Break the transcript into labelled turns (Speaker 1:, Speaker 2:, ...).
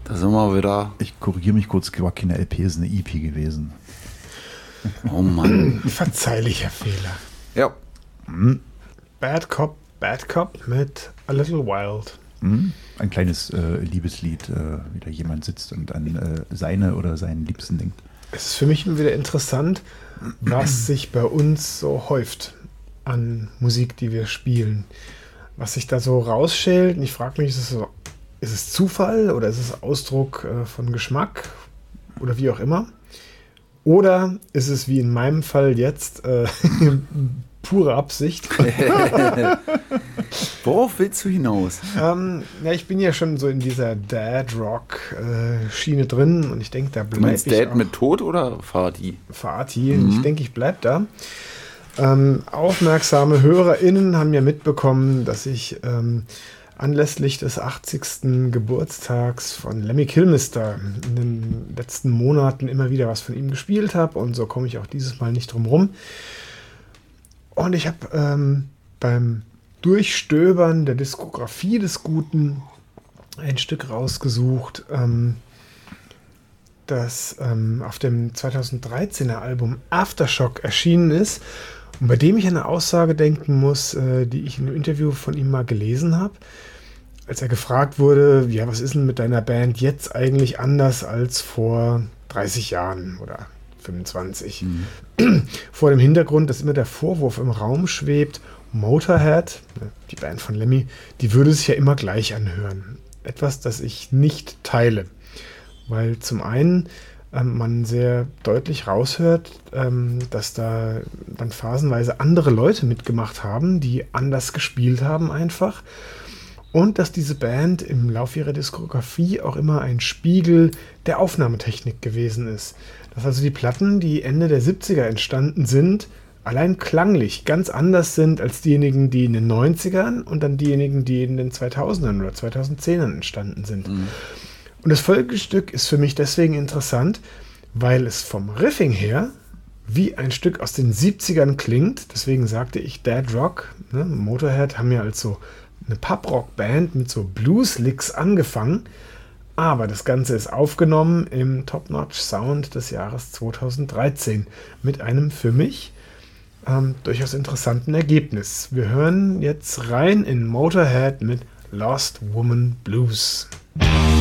Speaker 1: Da sind wir wieder.
Speaker 2: Ich korrigiere mich kurz, war keine LP, ist eine EP gewesen.
Speaker 1: Oh Mann.
Speaker 3: Verzeihlicher Fehler.
Speaker 1: Ja.
Speaker 3: Bad Cop mit A Little Wild.
Speaker 2: Ein kleines Liebeslied, wie da jemand sitzt und an seine oder seinen Liebsten denkt.
Speaker 3: Es ist für mich immer wieder interessant, was sich bei uns so häuft an Musik, die wir spielen. Was sich da so rausschält. Und ich frage mich, ist es Zufall oder ist es Ausdruck von Geschmack oder wie auch immer? Oder ist es wie in meinem Fall jetzt pure Absicht?
Speaker 1: Worauf willst du hinaus?
Speaker 3: Ich bin ja schon so in dieser Dad-Rock-Schiene drin und ich denke, da
Speaker 1: Du meinst
Speaker 3: bleibe ich
Speaker 1: Dad mit Tod oder Vati?
Speaker 3: Vati. Ich denke, ich bleibe da. Aufmerksame HörerInnen haben ja mitbekommen, dass ich anlässlich des 80. Geburtstags von Lemmy Kilmister in den letzten Monaten immer wieder was von ihm gespielt habe und so komme ich auch dieses Mal nicht drum rum. Und ich habe beim Durchstöbern der Diskografie des Guten ein Stück rausgesucht, das auf dem 2013er Album Aftershock erschienen ist und bei dem ich an eine Aussage denken muss, die ich in einem Interview von ihm mal gelesen habe, als er gefragt wurde, ja, was ist denn mit deiner Band jetzt eigentlich anders als vor 30 Jahren oder 25? Vor dem Hintergrund, dass immer der Vorwurf im Raum schwebt, Motorhead, die Band von Lemmy, die würde sich ja immer gleich anhören. Etwas, das ich nicht teile. Weil zum einen man sehr deutlich raushört, dass da dann phasenweise andere Leute mitgemacht haben, die anders gespielt haben einfach. Und dass diese Band im Laufe ihrer Diskografie auch immer ein Spiegel der Aufnahmetechnik gewesen ist. Dass also die Platten, die Ende der 70er entstanden sind, allein klanglich ganz anders sind als diejenigen, die in den 90ern und dann diejenigen, die in den 2000ern oder 2010ern entstanden sind. Und das Folgestück ist für mich deswegen interessant, weil es vom Riffing her wie ein Stück aus den 70ern klingt. Deswegen sagte ich Dad Rock. Ne? Motorhead haben ja als so eine Pub-Rock-Band mit so Blues-Licks angefangen. Aber das Ganze ist aufgenommen im Top-Notch-Sound des Jahres 2013 mit einem für mich durchaus interessanten Ergebnis. Wir hören jetzt rein in Motorhead mit Lost Woman Blues.